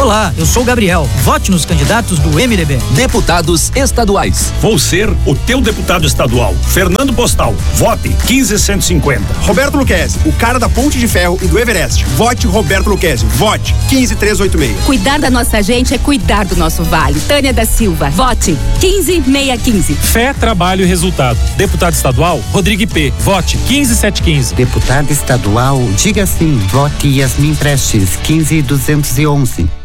Olá, eu sou o Gabriel. Vote nos candidatos do MDB. Deputados estaduais. Vou ser o teu deputado estadual. Fernando Postal. Vote 15150. Roberto Luquezzi, o cara da Ponte de Ferro e do Everest. Vote Roberto Luquezzi. Vote 15386. Cuidar da nossa gente é cuidar do nosso vale. Tânia da Silva. Vote 15615. Fé, trabalho e resultado. Deputado estadual, Rodrigo P. Vote 15715. Deputado estadual, diga sim. Vote Yasmin Prestes, 15211.